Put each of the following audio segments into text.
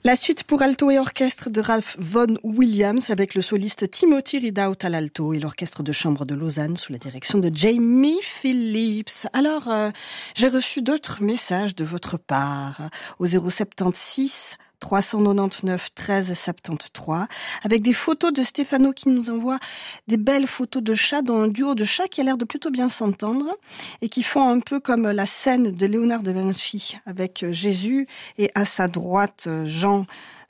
La suite pour alto et orchestre de Ralph Vaughan Williams avec le soliste Timothy Ridout à l'alto et l'orchestre de chambre de Lausanne sous la direction de Jamie Phillips. Alors, j'ai reçu d'autres messages de votre part au 076 399 13 73 avec des photos de Stéphano qui nous envoie des belles photos de chats, dont un duo de chats qui a l'air de plutôt bien s'entendre et qui font un peu comme la scène de Léonard de Vinci avec Jésus et à sa droite Jean,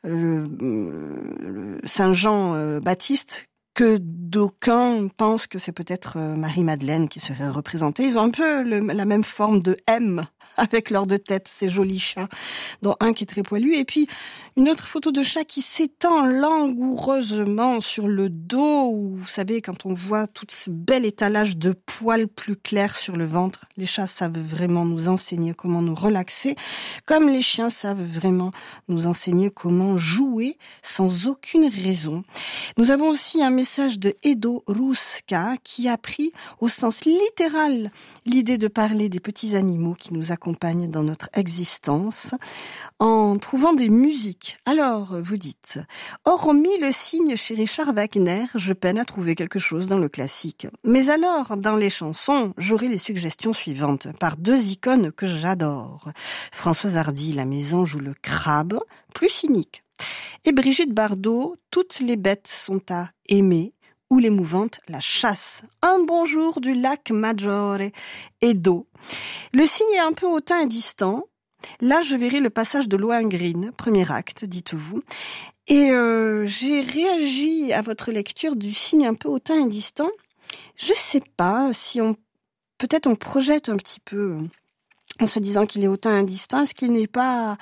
le Saint Jean Baptiste, que d'aucuns pensent que c'est peut-être Marie-Madeleine qui serait représentée. Ils ont un peu la même forme de M avec leurs deux têtes, ces jolis chats, dont un qui est très poilu. Et puis, une autre photo de chat qui s'étend langoureusement sur le dos, où, vous savez, quand on voit tout ce bel étalage de poils plus clairs sur le ventre, les chats savent vraiment nous enseigner comment nous relaxer, comme les chiens savent vraiment nous enseigner comment jouer sans aucune raison. Nous avons aussi un message de Edo Ruska qui a pris au sens littéral l'idée de parler des petits animaux qui nous accompagnent dans notre existence en trouvant des musiques. Alors, vous dites, hormis le cygne chez Richard Wagner, je peine à trouver quelque chose dans le classique. Mais alors, dans les chansons, j'aurai les suggestions suivantes par deux icônes que j'adore. Françoise Hardy, La Mésange ou le Crabe, plus cynique. Et Brigitte Bardot, Toutes les bêtes sont à aimer, ou l'émouvante La Chasse. Un bonjour du lac Maggiore et d'eau. Le cygne est un peu hautain et distant. Là, je verrai le passage de Lohengrin, premier acte, dites-vous. Et j'ai réagi à votre lecture du cygne un peu hautain et distant. Je sais pas si peut-être on projette un petit peu en se disant qu'il est hautain et distant. Est-ce qu'il n'est pas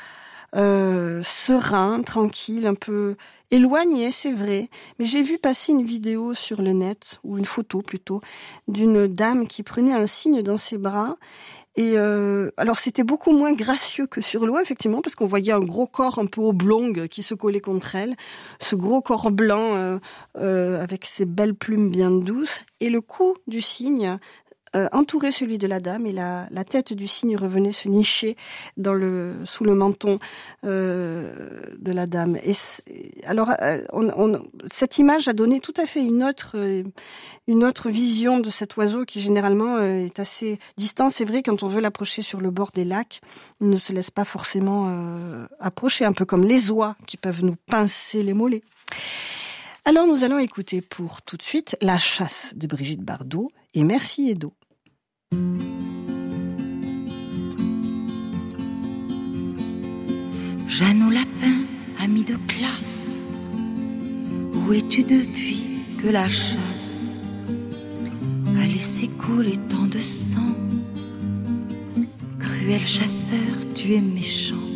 serein, tranquille, un peu éloigné, c'est vrai. Mais j'ai vu passer une vidéo sur le net, ou une photo plutôt, d'une dame qui prenait un cygne dans ses bras. Et alors c'était beaucoup moins gracieux que sur l'eau, effectivement, parce qu'on voyait un gros corps un peu oblong qui se collait contre elle, ce gros corps blanc avec ses belles plumes bien douces, et le cou du cygne entourait celui de la dame, et la tête du cygne revenait se nicher sous le menton de la dame. Et alors, cette image a donné tout à fait une autre vision de cet oiseau qui généralement est assez distant. C'est vrai, quand on veut l'approcher sur le bord des lacs, il ne se laisse pas forcément approcher, un peu comme les oies qui peuvent nous pincer les mollets. Alors nous allons écouter pour tout de suite La Chasse de Brigitte Bardot, et merci Edo. Jeanne au lapin, amie de classe, où es-tu depuis que la chasse a laissé couler tant de sang? Cruel chasseur, tu es méchant.